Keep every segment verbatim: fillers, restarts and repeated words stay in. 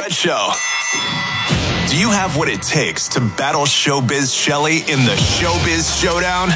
Fred Show. Do you have what it takes to battle Showbiz Shelly in the Showbiz Showdown?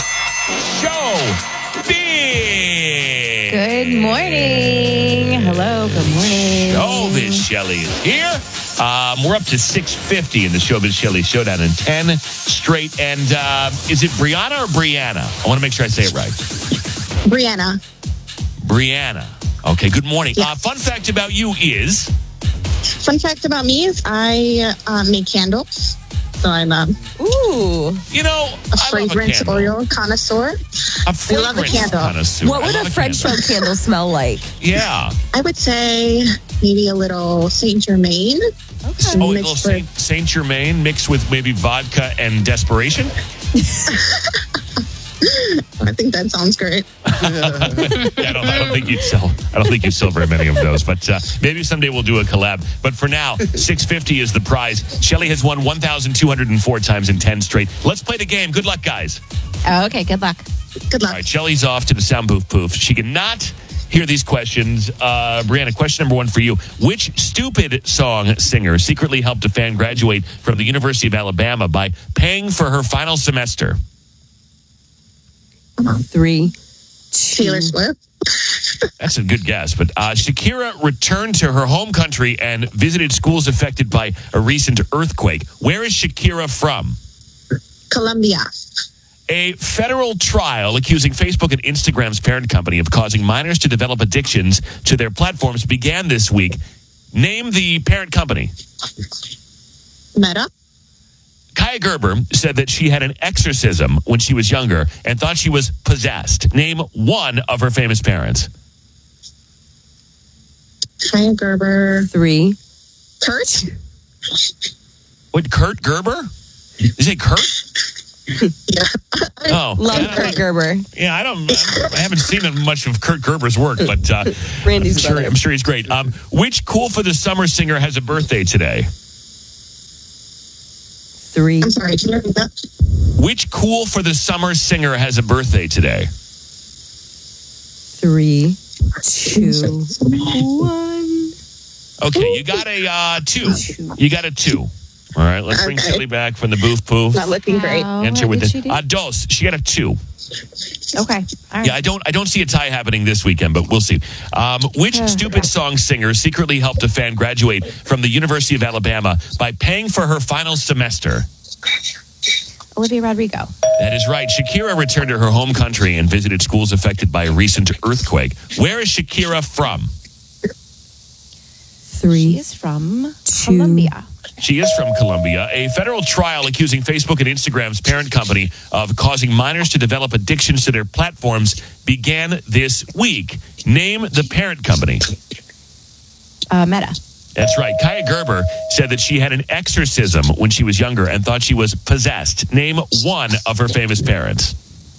Showbiz! Good morning. Hello, good morning. Showbiz Shelly is here. Um, we're up to six fifty in the Showbiz Shelly Showdown in ten straight. And uh, is it Brianna or Brianna? I want to make sure I say it right. Brianna. Brianna. Okay, good morning. Yeah. Uh, fun fact about you is... Fun fact about me is I uh, make candles. So I'm um, Ooh. You know, a I love a fragrance candle. oil connoisseur. A I love a fragrance candle. connoisseur. What I would love a Fred Show candle. candle smell like? Yeah. I would say maybe a little Saint Germain. Okay. Oh, a Mixed little Saint, Saint Germain mixed with maybe vodka and desperation? I think that sounds great. Yeah, I don't, I don't think you'd sell. I don't think you sell very many of those, but uh, maybe someday we'll do a collab. But for now, six fifty is the prize. Shelly has won one thousand two hundred four times in ten straight. Let's play the game. Good luck, guys. Oh, okay, good luck. Good luck. All right, Shelly's off to the sound booth poof. She cannot hear these questions. Uh, Brianna, question number one for you. Which stupid song singer secretly helped a fan graduate from the University of Alabama by paying for her final semester? Three. Taylor Swift. That's a good guess. But uh, Shakira returned to her home country and visited schools affected by a recent earthquake. Where is Shakira from? Colombia. A federal trial accusing Facebook and Instagram's parent company of causing minors to develop addictions to their platforms began this week. Name the parent company. Meta. Kaya Gerber said that she had an exorcism when she was younger and thought she was possessed. Name one of her famous parents. Kaya Gerber. Three. Kurt. What, Kurt Gerber? Is it Kurt? Yeah. Oh, Love yeah. Kurt Gerber. Yeah, I don't. I haven't seen much of Kurt Gerber's work, but uh, Randy's I'm sure, brother. I'm sure he's great. Um, which Cool for the Summer singer has a birthday today? Three. I'm sorry. Can you repeat that? Which Cool for the Summer singer has a birthday today? Three. Two. One. Okay, you got a uh, two. You got a two. All right, let's bring Okay. Shelly back from the booth poof. Not looking great. Wow. Enter What with did she the do? uh, dos. She got a two. Okay. All right. Yeah, I don't. I don't see a tie happening this weekend, but we'll see. Um, which stupid song singer secretly helped a fan graduate from the University of Alabama by paying for her final semester? Olivia Rodrigo. That is right. Shakira returned to her home country and visited schools affected by a recent earthquake. Where is Shakira from? Three. She is from Two. Colombia. She is from Colombia. A federal trial accusing Facebook and Instagram's parent company of causing minors to develop addictions to their platforms began this week. Name the parent company. Uh, Meta. That's right. Kaya Gerber said that she had an exorcism when she was younger and thought she was possessed. Name one of her famous parents.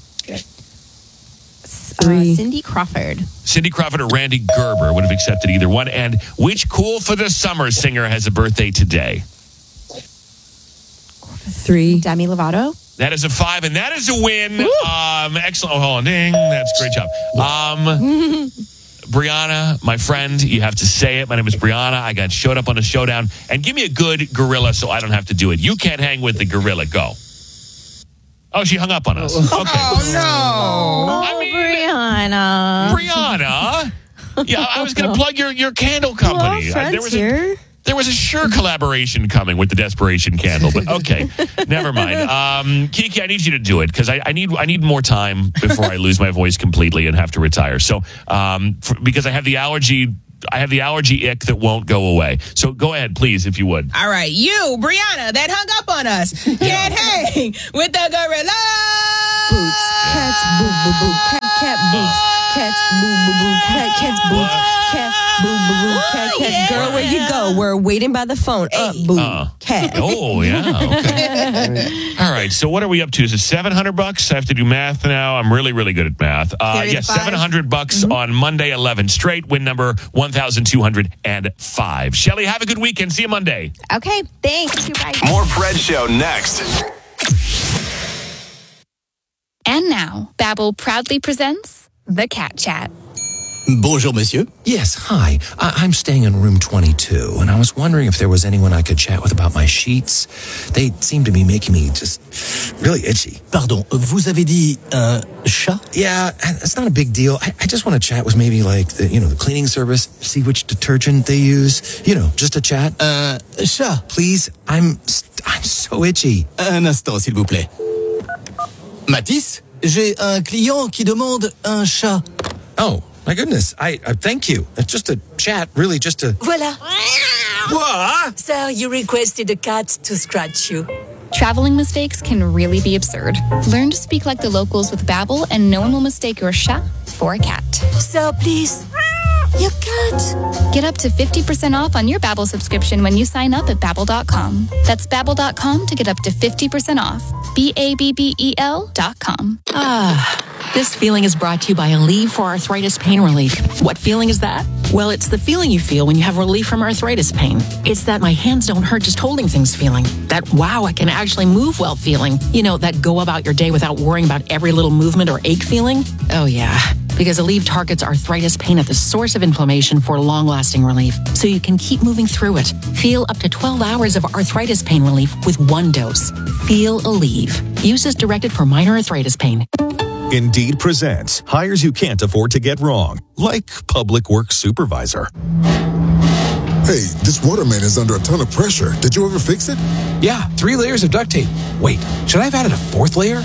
Three. Uh, Cindy Crawford. Cindy Crawford or Randy Gerber would have accepted either one. And which Cool for the Summer singer has a birthday today? Three. Demi Lovato. That is a five, and that is a win. Um, excellent. Oh, hold on. Ding. That's a great job. Um, Brianna, my friend, you have to say it. My name is Brianna. I got showed up on a showdown. And give me a good gorilla so I don't have to do it. You can't hang with the gorilla. Go. Oh, she hung up on us. Okay. Oh, no. I mean, Brianna. Brianna. Yeah, I was going to plug your, your candle company. Well, Uh, there friends was a, here. There was a sure collaboration coming with the Desperation Candle, but okay, never mind. Um, Kiki, I need you to do it because I, I need I need more time before I lose my voice completely and have to retire. So, um, for, because I have the allergy, I have the allergy ick that won't go away. So, go ahead, please, if you would. All right, you, Brianna, that hung up on us. Can't hang with the gorilla. Boots. Cats. Boo boo boo. Cat cat boots. Cats. Boo boo boo. Cat cats boots. Cat. Boo boo boo. Cat cat. yeah. Girl, where you go? We're waiting by the phone. Up. Boo. Uh. Cat. Oh, yeah. Okay. All right. So, what are we up to? Is it seven hundred bucks? I have to do math now. I'm really, really good at math. Uh, Carry the yes, five. seven hundred bucks on Monday, eleven straight. Win number one thousand two hundred five. Shelly, have a good weekend. See you Monday. Okay, thanks. You bye. More Fred Show next. And now, Babbel proudly presents The Cat Chat. Bonjour, monsieur. Yes, hi. I- I'm staying in room twenty-two, and I was wondering if there was anyone I could chat with about my sheets. They seem to be making me just really itchy. Pardon, vous avez dit un chat? Yeah, it's not a big deal. I, I just want to chat with maybe like the, you know, the cleaning service, see which detergent they use. You know, just a chat. Un chat? Please, I'm I'm so itchy. Un instant, s'il vous plaît. Mathis, j'ai un client qui demande un chat. Oh. My goodness, I, I thank you. It's just a chat, really just a... Voila. What? Sir, you requested a cat to scratch you. Traveling mistakes can really be absurd. Learn to speak like the locals with Babbel, and no one will mistake your chat for a cat. Sir, please. Your cat. Get up to fifty percent off on your Babbel subscription when you sign up at Babbel dot com. That's Babbel dot com to get up to fifty percent off. B A B B E L dot com. Ah, this feeling is brought to you by Aleve for Arthritis Pain Relief. What feeling is that? Well, it's the feeling you feel when you have relief from arthritis pain. It's that my hands don't hurt just holding things feeling. That, wow, I can actually move well feeling. You know, that go about your day without worrying about every little movement or ache feeling. Oh, yeah. Because Aleve targets arthritis pain at the source of inflammation for long-lasting relief, so you can keep moving through it. Feel up to twelve hours of arthritis pain relief with one dose. Feel Aleve. Use as directed for minor arthritis pain. Indeed presents hires you can't afford to get wrong, like public works supervisor. Hey, this waterman is under a ton of pressure. Did you ever fix it? Yeah, three layers of duct tape. Wait, should I have added a fourth layer?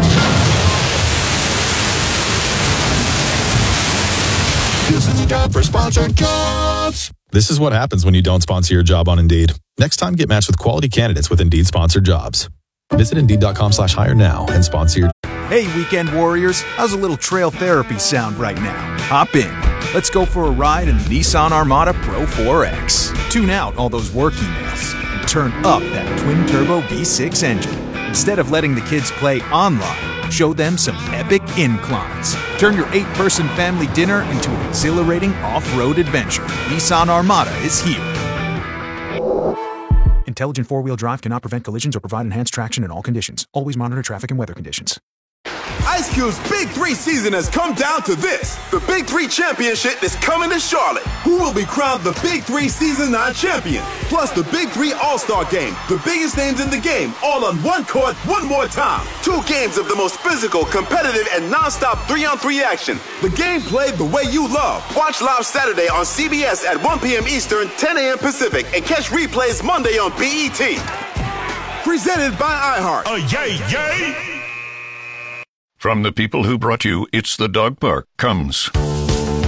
This is time for sponsored jobs. This is what happens when you don't sponsor your job on Indeed. Next time, get matched with quality candidates with Indeed sponsored jobs. Visit Indeed.com slash hire now and sponsor your... Hey, weekend warriors. How's a little trail therapy sound right now? Hop in. Let's go for a ride in the Nissan Armada Pro four X. Tune out all those work emails and turn up that twin-turbo V six engine. Instead of letting the kids play online, show them some epic inclines. Turn your eight-person family dinner into an exhilarating off-road adventure. Nissan Armada is here. Intelligent four-wheel drive cannot prevent collisions or provide enhanced traction in all conditions. Always monitor traffic and weather conditions. Ice Cube's Big Three season has come down to this. The Big Three Championship is coming to Charlotte. Who will be crowned the Big Three Season nine champion? Plus the Big Three All-Star Game. The biggest names in the game, all on one court, one more time. Two games of the most physical, competitive, and non-stop three-on-three action. The game played the way you love. Watch live Saturday on C B S at one p.m. Eastern, ten a.m. Pacific, and catch replays Monday on B E T. Presented by iHeart. Oh, yay, yay! From the people who brought you It's the Dog Park comes